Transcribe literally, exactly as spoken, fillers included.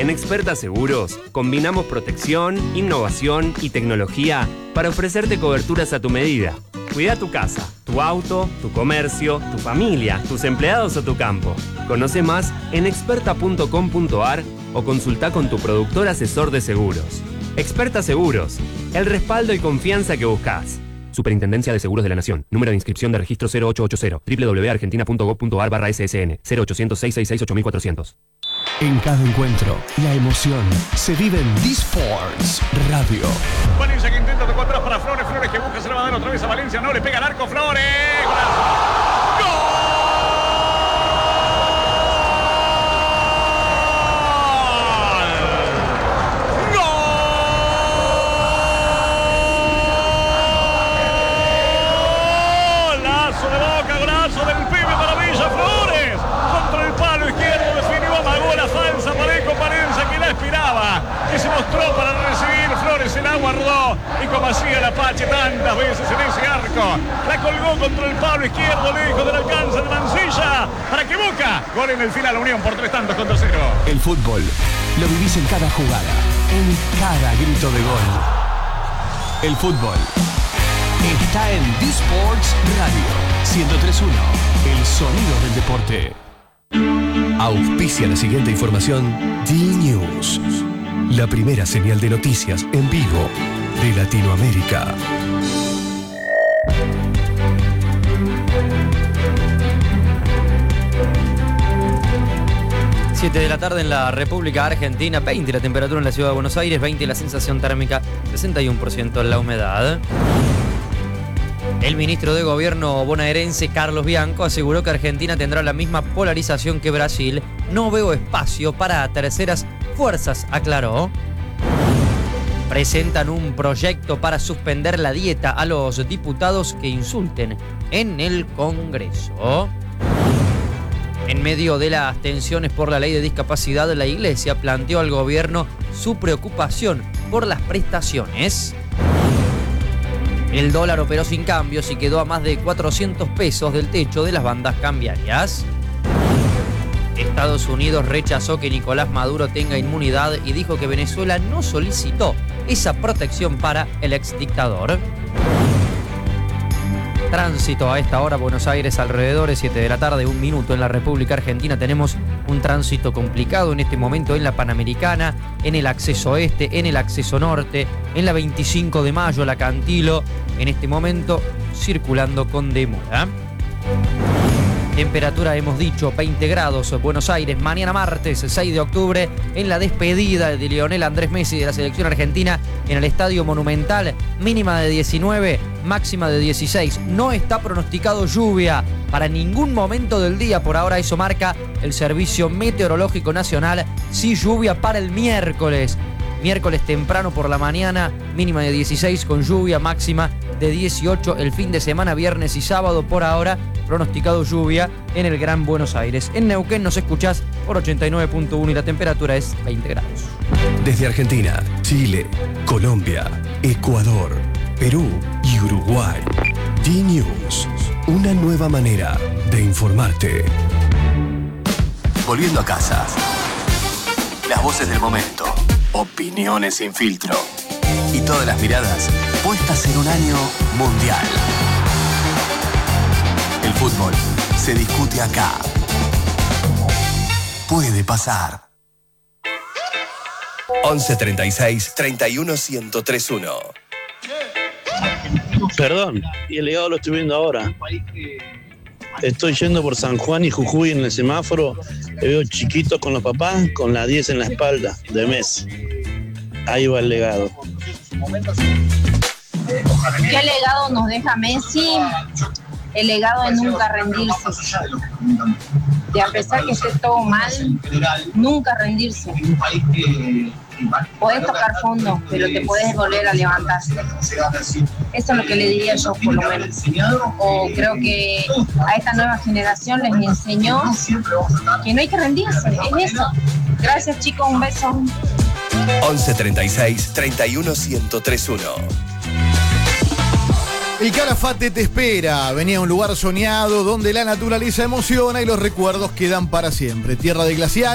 En Experta Seguros, combinamos protección, innovación y tecnología para ofrecerte coberturas a tu medida. Cuida tu casa, tu auto, tu comercio, tu familia, tus empleados o tu campo. Conoce más en experta punto com punto a r o consulta con tu productor asesor de seguros. Experta Seguros, el respaldo y confianza que buscas. Superintendencia de Seguros de la Nación. Número de inscripción de registro cero ocho ocho cero. doble u doble u doble u punto argentina punto gob punto a r barra S S N. cero ochocientos, seiscientos sesenta y seis, ocho mil cuatrocientos. En cada encuentro, la emoción se vive en D-Sports Radio. Valencia que intenta de cuatro para Flores. Flores que busca, se le va a dar otra vez a Valencia. No le pega al arco. Flores. ¡Gol! Que se mostró para recibir Flores, el agua rodó y como hacía el Apache tantas veces en ese arco, la colgó contra el palo izquierdo, lejos del alcance de Mancilla, para que Boca gol en el final, Unión por tres tantos contra cero. El fútbol lo vivís en cada jugada, en cada grito de gol. El fútbol está en D-Sports Radio ciento tres punto uno, el sonido del deporte. Auspicia la siguiente información D-News, la primera señal de noticias en vivo de Latinoamérica. siete de la tarde en la República Argentina, veinte la temperatura en la ciudad de Buenos Aires, veinte la sensación térmica, sesenta y uno por ciento la humedad. El ministro de Gobierno bonaerense, Carlos Bianco, aseguró que Argentina tendrá la misma polarización que Brasil. No veo espacio para terceras fuerzas, aclaró. Presentan un proyecto para suspender la dieta a los diputados que insulten en el Congreso. En medio de las tensiones por la ley de discapacidad, la Iglesia planteó al gobierno su preocupación por las prestaciones. El dólar operó sin cambios y quedó a más de cuatrocientos pesos del techo de las bandas cambiarias. Estados Unidos rechazó que Nicolás Maduro tenga inmunidad y dijo que Venezuela no solicitó esa protección para el exdictador. Tránsito a esta hora, Buenos Aires, alrededor de siete de la tarde, un minuto en la República Argentina. Tenemos un tránsito complicado en este momento en la Panamericana, en el acceso este, en el acceso norte, en la veinticinco de mayo, la Cantilo, en este momento circulando con demora. Temperatura, hemos dicho, veinte grados, Buenos Aires, mañana martes, seis de octubre, en la despedida de Lionel Andrés Messi de la selección argentina en el Estadio Monumental, mínima de diecinueve, máxima de dieciséis. No está pronosticado lluvia para ningún momento del día, por ahora eso marca el Servicio Meteorológico Nacional. Sí, lluvia para el miércoles. Miércoles temprano por la mañana, mínima de dieciséis con lluvia, máxima de dieciocho. El fin de semana, viernes y sábado, por ahora, pronosticado lluvia en el Gran Buenos Aires. En Neuquén nos escuchás por ochenta y nueve punto uno y la temperatura es veinte grados. Desde Argentina, Chile, Colombia, Ecuador, Perú y Uruguay. D-News, una nueva manera de informarte. Volviendo a casa. Las voces del momento. Opiniones sin filtro. Y todas las miradas puestas en un año mundial. El fútbol se discute acá. Puede pasar. once treinta y seis, treinta y uno, ciento tres punto uno. Perdón, y el legado lo estoy viendo ahora. Estoy yendo por San Juan y Jujuy en el semáforo. Le veo chiquitos con los papás con la diez en la espalda de Messi. Ahí va el legado. ¿Qué legado nos deja Messi? El legado de nunca rendirse. De a pesar que esté todo mal, nunca rendirse. Podés tocar fondo, pero te podés volver a levantar. Eso es lo que le diría yo, por lo menos. O creo que a esta nueva generación les enseñó que no hay que rendirse. Es eso. Gracias, chicos. Un beso. once treinta y seis, treinta y uno, ciento tres punto uno. El Calafate te espera. Venía a un lugar soñado donde la naturaleza emociona y los recuerdos quedan para siempre. Tierra de glaciares.